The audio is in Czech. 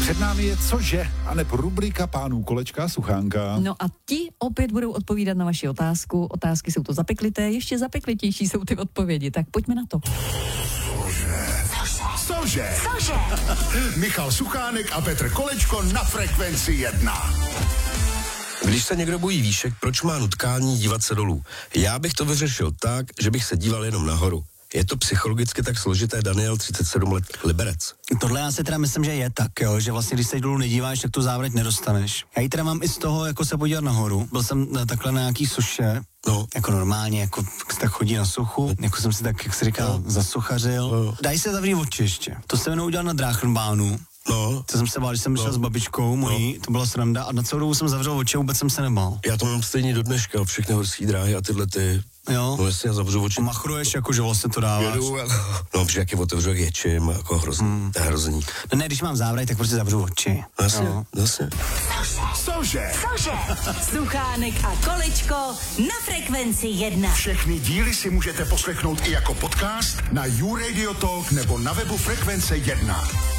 Před námi je Cože, aneb rubrika pánů Kolečka, Suchánka. No a ti opět budou odpovídat na vaši otázku. Otázky jsou to zapeklité, ještě zapeklitější jsou ty odpovědi. Tak pojďme na to. Cože? Michal Suchánek a Petr Kolečko na Frekvenci 1. Když se někdo bojí výšek, proč má nutkání dívat se dolů? Já bych to vyřešil tak, že bych se díval jenom nahoru. Je to psychologicky tak složité, Daniel, 37 let, Liberec. Tohle já si teda myslím, že je tak, jo, že vlastně když se dolů nedíváš, tak tu závrať nedostaneš. Já ji teda mám i z toho, jako se podívat nahoru. Byl jsem takhle na nějaký suše, jako normálně, jako se tak chodí na suchu, jako jsem si tak, jak se říká, zasuchařil. Daj se zavřít oči ještě. To jsem jenom udělal na Drachenbahnu. No. To jsem se bál, když jsem šel s babičkou mojí, to byla sranda a na celou dobu jsem zavřel oči a vůbec jsem se nebál. Já to mám stejně do dneška, všechny horské dráhy a tyhle ty. Jo. No jasně, já zavřu oči. Machruješ, jako že vlastně to dáváš. No, protože jak je otevřu, jak ječím, jako hrozný. To je hrozný. No ne, když mám závrať, tak prostě zavřu oči. Jasně. Cože? Suchánek a Kolečko na Frekvenci 1. Všechny díly si můžete poslechnout i jako podcast na YouRadio Talk nebo na webu Frekvence 1.